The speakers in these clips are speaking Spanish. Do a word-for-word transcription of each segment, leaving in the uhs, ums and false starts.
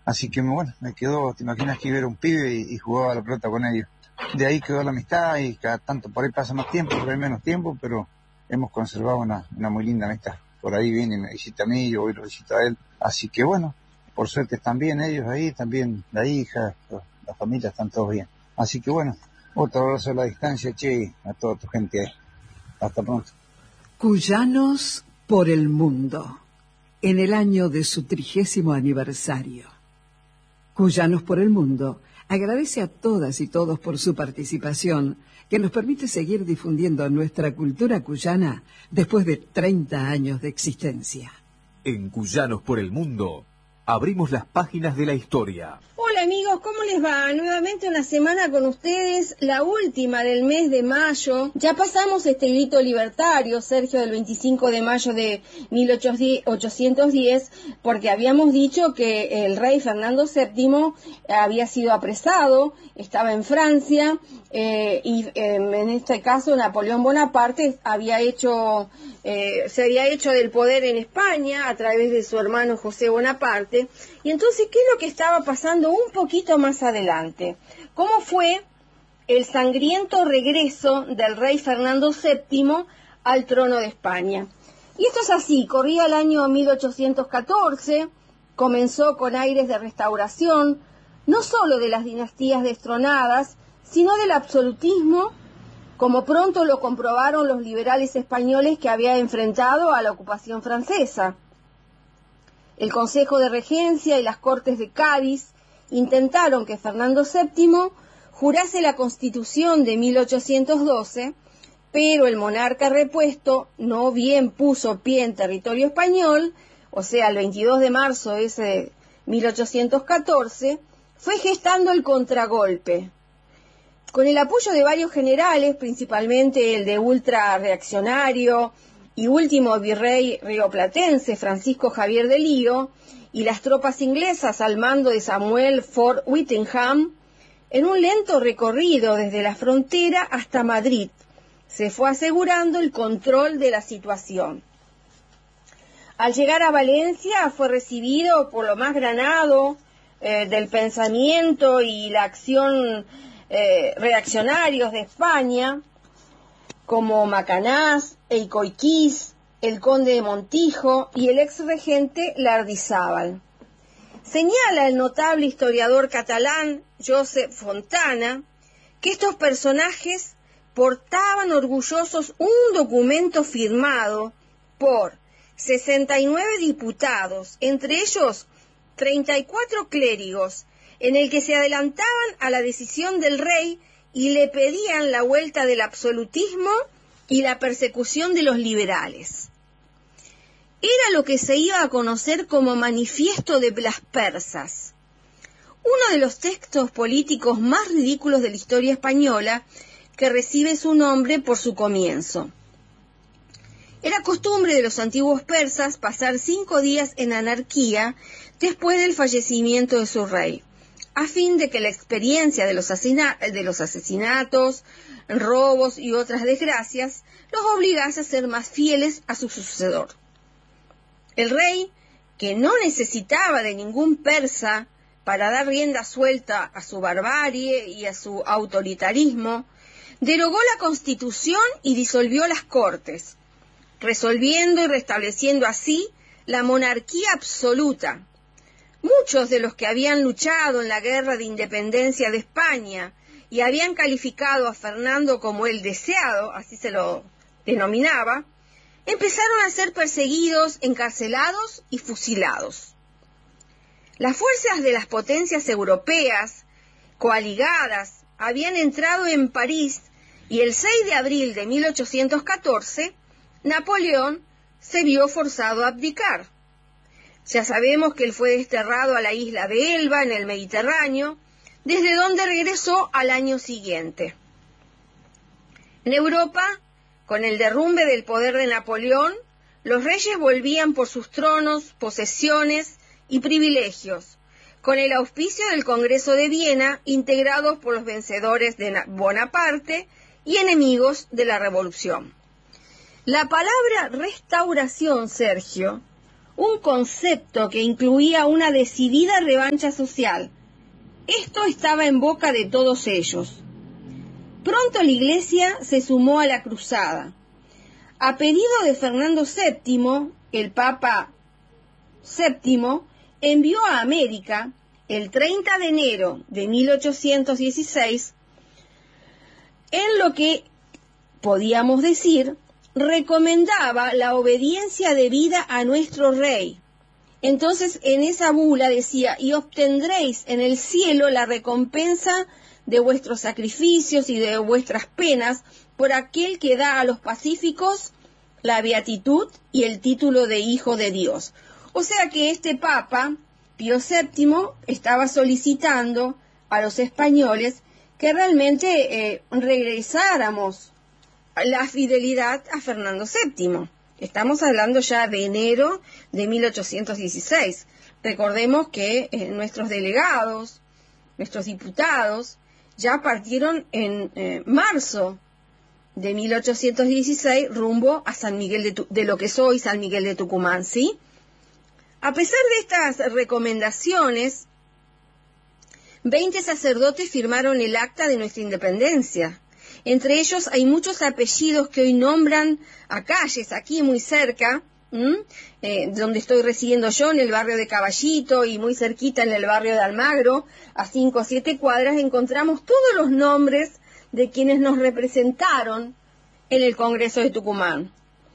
Así que bueno, me quedó, te imaginas que iba a un pibe y, y jugaba a la pelota con ellos. De ahí quedó la amistad y cada tanto por ahí pasa más tiempo, por ahí menos tiempo, pero hemos conservado una, una muy linda amistad. Por ahí viene y me visita a mí, yo voy y lo visito a él. Así que bueno, por suerte están bien ellos ahí, también la hija, la familia, están todos bien. Así que bueno, otro abrazo a la distancia, che, a toda tu gente ahí. Hasta pronto. Cuyanos por el mundo, en el año de su trigésimo aniversario. Cuyanos por el mundo agradece a todas y todos por su participación, que nos permite seguir difundiendo nuestra cultura cuyana después de treinta años de existencia. En Cuyanos por el mundo, abrimos las páginas de la historia. Hola amigos, ¿cómo les va? Nuevamente una semana con ustedes, la última del mes de mayo. Ya pasamos este grito libertario, Sergio, del veinticinco de mayo de mil ochocientos diez, porque habíamos dicho que el rey Fernando séptimo había sido apresado, estaba en Francia, eh, y eh, en este caso Napoleón Bonaparte había hecho, eh, se había hecho del poder en España a través de su hermano José Bonaparte. Y entonces, ¿qué es lo que estaba pasando un poquito más adelante? ¿Cómo fue el sangriento regreso del rey Fernando séptimo al trono de España? Y esto es así, corría el año mil ochocientos catorce, comenzó con aires de restauración, no solo de las dinastías destronadas, sino del absolutismo, como pronto lo comprobaron los liberales españoles que había enfrentado a la ocupación francesa. El Consejo de Regencia y las Cortes de Cádiz intentaron que Fernando séptimo jurase la Constitución de mil ochocientos doce, pero el monarca repuesto no bien puso pie en territorio español, o sea, el veintidós de marzo de ese mil ochocientos catorce, fue gestando el contragolpe. Con el apoyo de varios generales, principalmente el de ultra reaccionario y último virrey rioplatense Francisco Javier de Lío, y las tropas inglesas al mando de Samuel Fort Whittingham, en un lento recorrido desde la frontera hasta Madrid, se fue asegurando el control de la situación. Al llegar a Valencia fue recibido por lo más granado eh, del pensamiento y la acción eh, reaccionarios de España, como Macanaz, Eicoiquís, el conde de Montijo y el ex regente Lardizábal. Señala el notable historiador catalán Josep Fontana que estos personajes portaban orgullosos un documento firmado por sesenta y nueve diputados, entre ellos treinta y cuatro clérigos, en el que se adelantaban a la decisión del rey y le pedían la vuelta del absolutismo y la persecución de los liberales. Era lo que se iba a conocer como Manifiesto de las Persas, uno de los textos políticos más ridículos de la historia española, que recibe su nombre por su comienzo. Era costumbre de los antiguos persas pasar cinco días en anarquía después del fallecimiento de su rey, a fin de que la experiencia de los, asesina- de los asesinatos, robos y otras desgracias los obligase a ser más fieles a su sucesor. El rey, que no necesitaba de ningún persa para dar rienda suelta a su barbarie y a su autoritarismo, derogó la Constitución y disolvió las Cortes, resolviendo y restableciendo así la monarquía absoluta. Muchos de los que habían luchado en la guerra de independencia de España y habían calificado a Fernando como el deseado, así se lo denominaba, empezaron a ser perseguidos, encarcelados y fusilados. Las fuerzas de las potencias europeas, coaligadas, habían entrado en París y el seis de abril de mil ochocientos catorce, Napoleón se vio forzado a abdicar. Ya sabemos que él fue desterrado a la isla de Elba, en el Mediterráneo, desde donde regresó al año siguiente. En Europa, con el derrumbe del poder de Napoleón, los reyes volvían por sus tronos, posesiones y privilegios, con el auspicio del Congreso de Viena, integrados por los vencedores de Bonaparte y enemigos de la Revolución. La palabra restauración, Sergio, un concepto que incluía una decidida revancha social. Esto estaba en boca de todos ellos. Pronto la Iglesia se sumó a la cruzada. A pedido de Fernando séptimo, el Papa séptimo envió a América, el treinta de enero de mil ochocientos dieciséis, en lo que, podíamos decir, recomendaba la obediencia debida a nuestro rey. Entonces, en esa bula decía: y obtendréis en el cielo la recompensa de vuestros sacrificios y de vuestras penas por aquel que da a los pacíficos la beatitud y el título de hijo de Dios. O sea que este Papa, Pío séptimo, estaba solicitando a los españoles que realmente eh, regresáramos la fidelidad a Fernando séptimo. Estamos hablando ya de enero de mil ochocientos dieciséis. Recordemos que eh, nuestros delegados, nuestros diputados, ya partieron en eh, marzo de mil ochocientos dieciséis rumbo a San Miguel de, tu de lo que es hoy San Miguel de Tucumán, ¿sí? A pesar de estas recomendaciones, veinte sacerdotes firmaron el acta de nuestra independencia. Entre ellos hay muchos apellidos que hoy nombran a calles aquí muy cerca, eh, donde estoy residiendo yo, en el barrio de Caballito, y muy cerquita en el barrio de Almagro, a cinco o siete cuadras, encontramos todos los nombres de quienes nos representaron en el Congreso de Tucumán.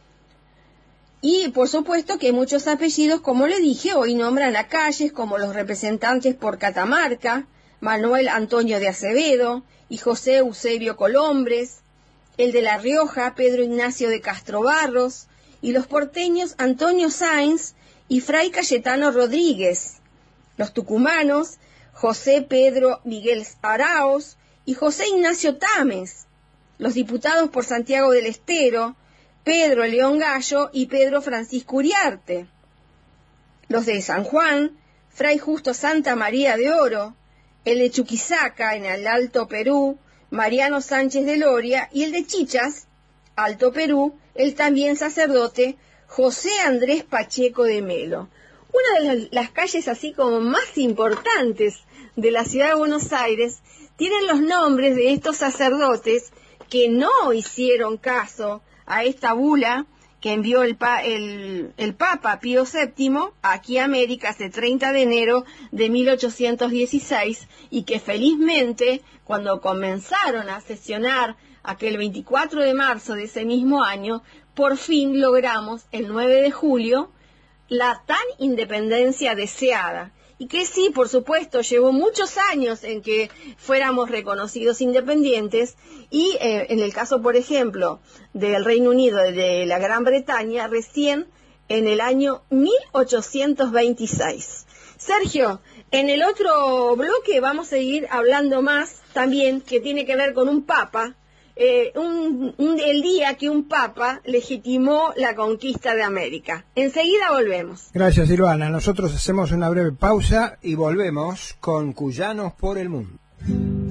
Y por supuesto que muchos apellidos, como le dije, hoy nombran a calles, como los representantes por Catamarca, Manuel Antonio de Acevedo y José Eusebio Colombres, el de La Rioja, Pedro Ignacio de Castro Barros, y los porteños Antonio Sáenz y Fray Cayetano Rodríguez, los tucumanos José Pedro Miguel Araos y José Ignacio Tames, los diputados por Santiago del Estero, Pedro León Gallo y Pedro Francisco Uriarte, los de San Juan, Fray Justo Santa María de Oro, el de Chuquisaca, en el Alto Perú, Mariano Sánchez de Loria, y el de Chichas, Alto Perú, el también sacerdote José Andrés Pacheco de Melo. Una de las calles así como más importantes de la ciudad de Buenos Aires tienen los nombres de estos sacerdotes que no hicieron caso a esta bula que envió el, pa, el, el Papa Pío séptimo aquí a América ese treinta de enero de mil ochocientos dieciséis, y que felizmente cuando comenzaron a sesionar aquel veinticuatro de marzo de ese mismo año, por fin logramos el nueve de julio la tan independencia deseada. Y que sí, por supuesto, llevó muchos años en que fuéramos reconocidos independientes, y eh, en el caso, por ejemplo, del Reino Unido, de la Gran Bretaña, recién en el año mil ochocientos veintiséis. Sergio, en el otro bloque vamos a seguir hablando más también, que tiene que ver con un papa, eh, un, un, el día que un papa legitimó la conquista de América. Enseguida volvemos. Gracias, Silvana. Nosotros hacemos una breve pausa y volvemos con Cuyanos por el Mundo.